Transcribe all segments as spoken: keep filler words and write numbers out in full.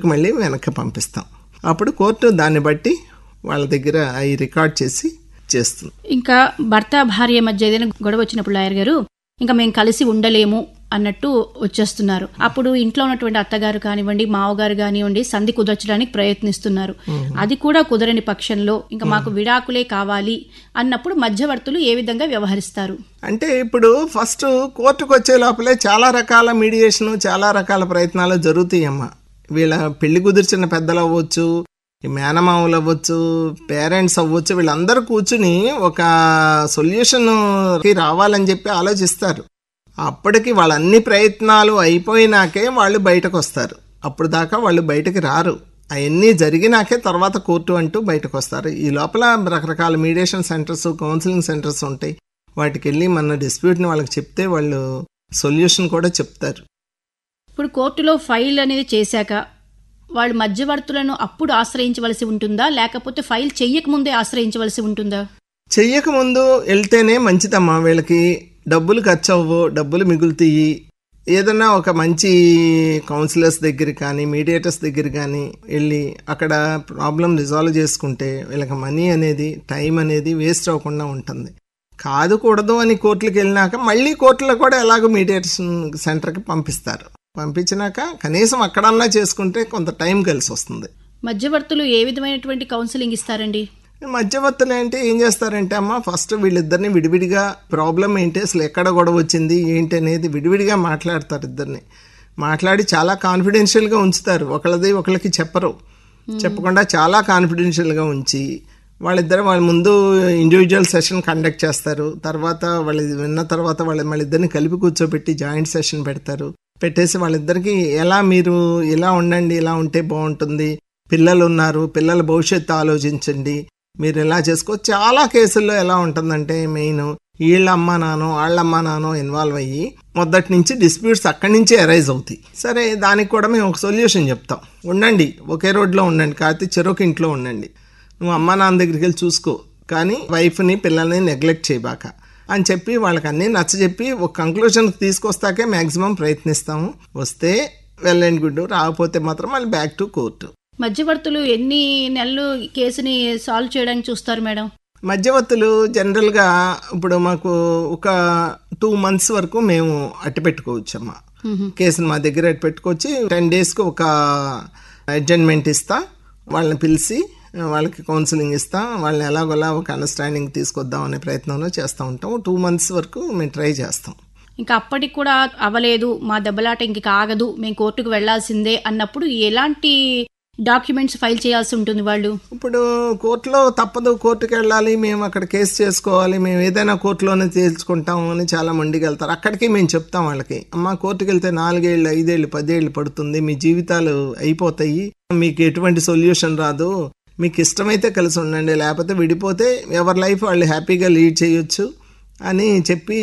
కోర్టుకు మళ్ళీ వెనక్కి పంపిస్తాం. అప్పుడు కోర్టు దాన్ని బట్టి వాళ్ళ దగ్గర అవి రికార్డ్ చేసి చేస్తుంది. ఇంకా భర్త భార్య మధ్య ఏదైనా గొడవ వచ్చినప్పుడు లాయర్ గారు ఇంకా మేము కలిసి ఉండలేము అన్నట్టు వచ్చేస్తున్నారు. అప్పుడు ఇంట్లో ఉన్నటువంటి అత్తగారు కానివ్వండి, మావగారు కానివ్వండి సంధి కుదర్చడానికి ప్రయత్నిస్తున్నారు. అది కూడా కుదరని పక్షంలో ఇంకా మాకు విడాకులే కావాలి అన్నప్పుడు మధ్యవర్తులు ఏ విధంగా వ్యవహరిస్తారు? అంటే ఇప్పుడు ఫస్ట్ కోర్టుకు వచ్చే లోపలే చాలా రకాల మీడియేషన్, చాలా రకాల ప్రయత్నాలు జరుగుతాయమ్మా. వీళ్ళ పెళ్లి కుదిర్చిన పెద్దలు అవ్వచ్చు, మేనమావులు అవ్వచ్చు, పేరెంట్స్ అవ్వచ్చు, వీళ్ళందరూ కూర్చుని ఒక సొల్యూషన్ రావాలని చెప్పి ఆలోచిస్తారు. అప్పటికి వాళ్ళ అన్ని ప్రయత్నాలు అయిపోయినాకే వాళ్ళు బయటకు వస్తారు. అప్పుడు దాకా వాళ్ళు బయటకు రారు. అవన్నీ జరిగినాకే తర్వాత కోర్టు అంటూ బయటకు వస్తారు. ఈ లోపల రకరకాల మీడియేషన్ సెంటర్స్, కౌన్సిలింగ్ సెంటర్స్ ఉంటాయి. వాటికి వెళ్ళి మన డిస్ప్యూట్ని వాళ్ళకి చెప్తే వాళ్ళు సొల్యూషన్ కూడా చెప్తారు. ఇప్పుడు కోర్టులో ఫైల్ అనేది చేశాక వాళ్ళు మధ్యవర్తులను అప్పుడు ఆశ్రయించవలసి ఉంటుందా, లేకపోతే ఫైల్ చెయ్యకముందే ఆశ్రయించవలసి ఉంటుందా? చెయ్యకముందు వెళ్తేనే మంచిదమ్మా. వీళ్ళకి డబ్బులు ఖర్చు అవ్వవు, డబ్బులు మిగులుతాయి. ఏదన్నా ఒక మంచి కౌన్సిలర్స్ దగ్గర కానీ, మీడియేటర్స్ దగ్గర కానీ వెళ్ళి అక్కడ ప్రాబ్లం రిజాల్వ్ చేసుకుంటే వీళ్ళకి మనీ అనేది, టైం అనేది వేస్ట్ అవ్వకుండా ఉంటుంది. కాదు కూడదు అని కోర్టులకు వెళ్ళినాక మళ్ళీ కోర్టులో కూడా ఎలాగో మీడియేషన్ సెంటర్కి పంపిస్తారు. పంపించినాక కనీసం అక్కడన్నా చేసుకుంటే కొంత టైం కలిసి వస్తుంది. మధ్యవర్తులు ఏ విధమైనటువంటి కౌన్సిలింగ్ ఇస్తారండి? మధ్యవర్తులు ఏంటి ఏం చేస్తారంటే అమ్మ, ఫస్ట్ వీళ్ళిద్దరిని విడివిడిగా ప్రాబ్లం ఏంటి, అసలు ఎక్కడ గొడవ వచ్చింది ఏంటి అనేది విడివిడిగా మాట్లాడతారు. ఇద్దరిని మాట్లాడి చాలా కాన్ఫిడెన్షియల్గా ఉంచుతారు. ఒకళ్ళది ఒకళ్ళకి చెప్పరు. చెప్పకుండా చాలా కాన్ఫిడెన్షియల్గా ఉంచి వాళ్ళిద్దరు వాళ్ళ ముందు ఇండివిజువల్ సెషన్ కండక్ట్ చేస్తారు. తర్వాత వాళ్ళు విన్న తర్వాత వాళ్ళ వాళ్ళిద్దరిని కలిపి కూర్చోబెట్టి జాయింట్ సెషన్ పెడతారు. పెట్టేసి వాళ్ళిద్దరికి ఎలా మీరు ఇలా ఉండండి, ఇలా ఉంటే బాగుంటుంది, పిల్లలు ఉన్నారు, పిల్లల భవిష్యత్తు ఆలోచించండి, మీరు ఎలా చేసుకో. చాలా కేసుల్లో ఎలా ఉంటుందంటే మెయిన్ వీళ్ళ అమ్మా నానో వాళ్ళమ్మ నానో ఇన్వాల్వ్ అయ్యి మొదటి నుంచి డిస్ప్యూట్స్ అక్కడి నుంచి అరైజ్ అవుతాయి. సరే, దానికి కూడా మేము ఒక సొల్యూషన్ చెప్తాం. ఉండండి, ఒకే రోడ్లో ఉండండి, కాకపోతే చెరొక ఇంట్లో ఉండండి, నువ్వు అమ్మా నాన్న దగ్గరికి వెళ్ళి చూసుకో, కానీ వైఫ్ని పిల్లల్ని నెగ్లెక్ట్ చేయబాక అని చెప్పి వాళ్ళకి అన్నీ నచ్చజెప్పి ఒక కంక్లూషన్కి తీసుకొస్తాకే మ్యాక్సిమం ప్రయత్నిస్తాము. వస్తే వెల్ అండ్ గుడ్, రాకపోతే మాత్రం మళ్ళీ బ్యాక్ టు కోర్టు. మధ్యవర్తులు ఎన్ని నెలలు కేసుని సాల్వ్ చేయడానికి చూస్తారు మేడం? మధ్యవర్తులు జనరల్గా ఇప్పుడు మాకు ఒక టూ మంత్స్ వరకు మేము అట్టి పెట్టుకోవచ్చు అమ్మా. కేసును మా దగ్గర అట్టి పెట్టుకొచ్చి టెన్ డేస్కి ఒక అడ్జర్న్మెంట్ ఇస్తా, వాళ్ళని పిలిచి వాళ్ళకి కౌన్సిలింగ్ ఇస్తా, వాళ్ళని ఎలాగోలా ఒక అండర్స్టాండింగ్ తీసుకొద్దాం అనే ప్రయత్నంలో చేస్తూ ఉంటాం. టూ మంత్స్ వరకు మేము ట్రై చేస్తాం. ఇంకా అప్పటికి కూడా అవ్వలేదు, మా దెబ్బలాట ఇంక ఆగదు, మేము కోర్టుకు వెళ్లాల్సిందే అన్నప్పుడు ఎలాంటి డాక్యుమెంట్స్ ఫైల్ చేయాల్సి ఉంటుంది వాళ్ళు? ఇప్పుడు కోర్టులో తప్పదు, కోర్టుకు వెళ్ళాలి, మేము అక్కడ కేసు చేసుకోవాలి, మేము ఏదైనా కోర్టులోనే తేల్చుకుంటాము అని చాలా మండికి వెళ్తారు. అక్కడికి మేము చెప్తాం వాళ్ళకి, అమ్మ కోర్టుకు వెళ్తే నాలుగేళ్ళు, ఐదేళ్ళు, పదేళ్ళు పడుతుంది, మీ జీవితాలు అయిపోతాయి, మీకు ఎటువంటి సొల్యూషన్ రాదు, మీకు ఇష్టమైతే కలిసి ఉండండి, లేకపోతే విడిపోతే ఎవరి లైఫ్ వాళ్ళు హ్యాపీగా లీడ్ చేయొచ్చు అని చెప్పి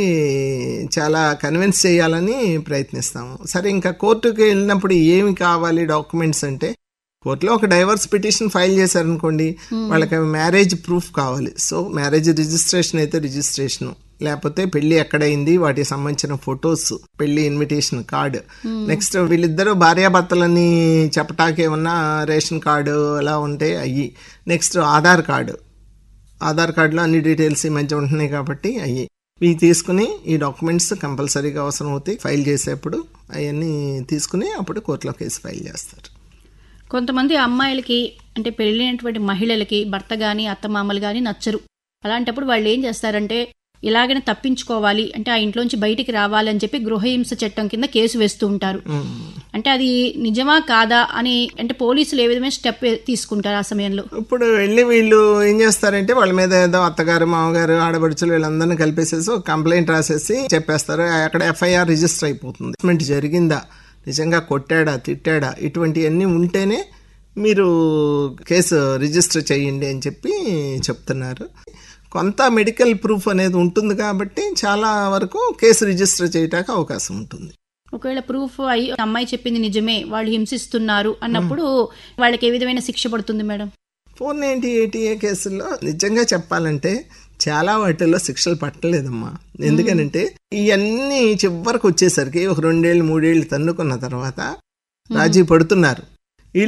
చాలా కన్విన్స్ చేయాలని ప్రయత్నిస్తాము. సరే, ఇంకా కోర్టుకు వెళ్ళినప్పుడు ఏమి కావాలి డాక్యుమెంట్స్ అంటే, కోర్టులో ఒక డైవర్స్ పిటిషన్ ఫైల్ చేశారనుకోండి, వాళ్ళకి మ్యారేజ్ ప్రూఫ్ కావాలి. సో మ్యారేజ్ రిజిస్ట్రేషన్ అయితే రిజిస్ట్రేషన్, లేకపోతే పెళ్లి ఎక్కడైంది వాటికి సంబంధించిన ఫొటోస్, పెళ్లి ఇన్విటేషన్ కార్డు, నెక్స్ట్ వీళ్ళిద్దరూ భార్యాభర్తలని చెప్పటానికి ఏమన్నా రేషన్ కార్డు అలా ఉంటే అయ్యి, నెక్స్ట్ ఆధార్ కార్డు, ఆధార్ కార్డులో అన్ని డీటెయిల్స్ ఈ మధ్య ఉంటున్నాయి కాబట్టి అయ్యి, ఇవి తీసుకుని ఈ డాక్యుమెంట్స్ కంపల్సరీగా అవసరం అవుతాయి. ఫైల్ చేసేప్పుడు అవన్నీ తీసుకుని అప్పుడు కోర్టులో కేసు ఫైల్ చేస్తారు. కొంతమంది అమ్మాయిలకి అంటే పెళ్ళైనటువంటి మహిళలకి భర్త కానీ అత్తమామలు కానీ నచ్చరు. అలాంటప్పుడు వాళ్ళు ఏం చేస్తారంటే, ఇలాగనే తప్పించుకోవాలి అంటే ఆ ఇంట్లోంచి బయటికి రావాలని చెప్పి గృహహింస చట్టం కింద కేసు వేస్తూ ఉంటారు. అంటే అది నిజమా కాదా అని అంటే పోలీసులు ఏ విధమైన స్టెప్ తీసుకుంటారు ఆ సమయంలో? ఇప్పుడు వెళ్ళి వీళ్ళు ఏం చేస్తారంటే వాళ్ళ మీద ఏదో అత్తగారు, మామగారు, ఆడబడుచులు వీళ్ళందరినీ కలిపేసేసి కంప్లైంట్ రాసేసి చెప్పేస్తారు. అక్కడ ఎఫ్ఐఆర్ రిజిస్టర్ అయిపోతుంది. జరిగిందా, నిజంగా కొట్టాడా, తిట్టాడా, ఇటువంటివన్నీ ఉంటేనే మీరు కేసు రిజిస్టర్ చేయండి అని చెప్పి చెప్తున్నారు. కొంత మెడికల్ ప్రూఫ్ అనేది ఉంటుంది కాబట్టి చాలా వరకు కేసు రిజిస్టర్ చేయడానికి అవకాశం ఉంటుంది. ఒకవేళ ప్రూఫ్ అయ్యి అమ్మాయి చెప్పింది నిజమే, వాళ్ళు హింసిస్తున్నారు అన్నప్పుడు వాళ్ళకి ఏ విధమైన శిక్ష పడుతుంది మేడం? ఫోర్ నైన్టీ ఎయిటీ ఏ కేసుల్లో నిజంగా చెప్పాలంటే చాలా వాటిల్లో శిక్షలు పట్టలేదమ్మా. ఎందుకనంటే ఇవన్నీ చివరికి వచ్చేసరికి ఒక రెండేళ్ళు మూడేళ్ళు తన్నుకున్న తర్వాత రాజీ పడుతున్నారు.